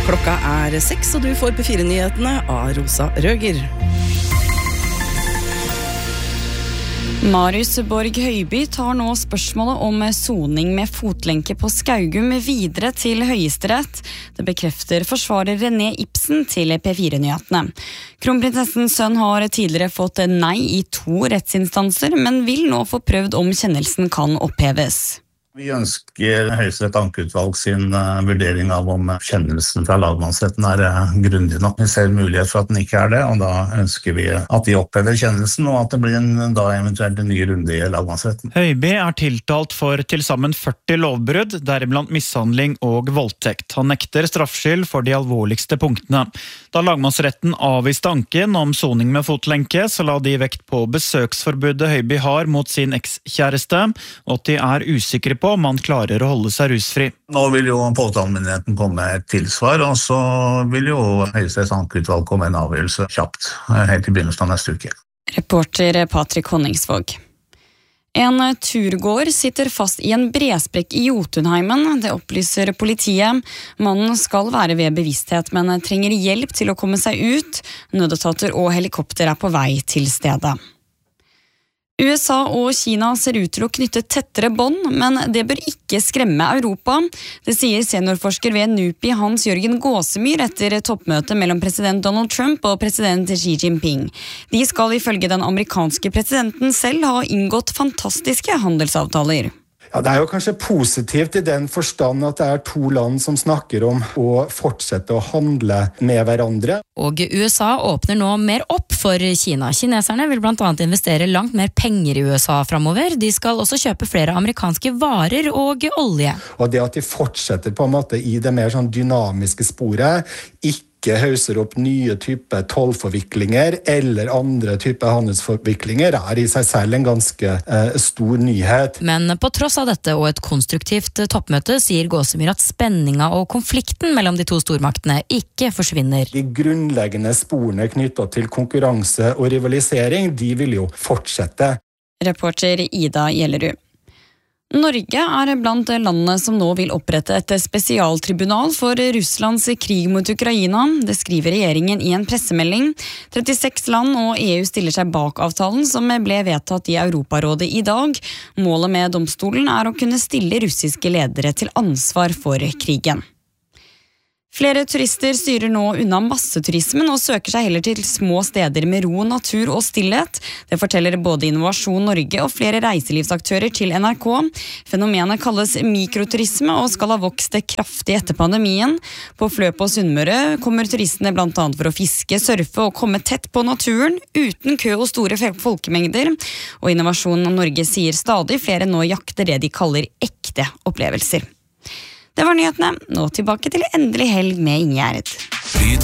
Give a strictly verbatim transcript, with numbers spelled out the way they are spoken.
Klokka er seks, og du får P fire-nyhetene av Rosa Røger. Marius Borg Høiby tar nå spørsmålet om soning med fotlenke på Skaugum videre til Høyesterett. Det bekrefter forsvarer René Ibsen til P fire-nyhetene. Kronprinsessens sønn har tidligere fått nei i to rettsinstanser, men vil nå få prøvd om kjennelsen kan oppheves. Vi ønsker Høyesterett ankeutvalg sin uh, vurdering av om kjennelsen fra lagmannsretten er uh, grundig nok. Vi ser mulighet for at den ikke er det, og da ønsker vi at de opphever kjennelsen, og at det blir en, da eventuelt en ny runde i lagmannsretten. Høiby er tiltalt for til sammen førti lovbrudd, deriblant mishandling og voldtekt. Han nekter straffskyld for de alvorligste punktene. Da lagmannsretten avviste anken om soning med fotlenke, så la de vekt på besøksforbudet Høiby har mot sin ekskjæreste, og at de er usikre på om man klarer å holde seg rusfri. Nå vil jo påtalemyndigheten komme med et tilsvar, og så vil jo Høyesteretts ankeutvalg komme med en avgjørelse kjapt, helt i begynnelsen av neste uke. Reporter Patrik Honningsvåg. En turgåer sitter fast i en bresprekk i Jotunheimen, det opplyser politiet. Mannen skal være ved bevissthet, men trenger hjelp til å komme seg ut. Nødetater og helikopter er på vei til stedet. U S A og Kina ser ut til å knytte tettere bånd, men det bør ikke skremme Europa. Det sier seniorforsker ved NUPI Hans Jørgen Gåsemyr etter toppmøtet mellom president Donald Trump og president Xi Jinping. De skal ifølge den amerikanske presidenten selv ha inngått fantastiske handelsavtaler. Ja, det er jo kanskje positivt i den forstand at det er to land som snakker om å fortsette å handle med hverandre. Og U S A åpner nå mer opp for Kina. Kineserne vil blant annet investere langt mer penger i U S A fremover. De skal også kjøpe flere amerikanske varer og olje. Og det at de fortsetter på en måte i det mer sånn dynamiske sporet, ikke hauser opp nye typer tollforviklinger eller andre typer handelsforviklinger, er i seg selv en ganske eh, stor nyhet. Men på tross av dette og et konstruktivt toppmøte sier Gåsemyr at spenninga og konflikten mellom de to stormaktene ikke forsvinner. De grunnleggende sporene knyttet til konkurranse og rivalisering, de vil jo fortsette. Reporter Ida Gjellerud. Norge er blant landene som nå vil opprette et spesialtribunal for Russlands krig mot Ukraina. Det skriver regjeringen i en pressemelding. trettiseks land og E U stiller seg bak avtalen som ble vedtatt i Europarådet i dag. Målet med domstolen er å kunne stille russiske ledere til ansvar for krigen. Flere turister styrer nå unna masseturismen og søker seg heller til små steder med ro, natur og stillhet. Det forteller både Innovasjon Norge og flere reiselivsaktører til N R K. Fenomenet kalles mikroturisme og skal ha vokst kraftig etter pandemien. På Fløp og Sunnmøre kommer turistene blant annet for å fiske, surfe og komme tett på naturen, uten kø og store folkemengder. Og Innovasjon Norge sier stadig flere nå jakter det de kaller ekte opplevelser. Det var nyhetene. Nå tilbake til endelig helg med Ingjerd.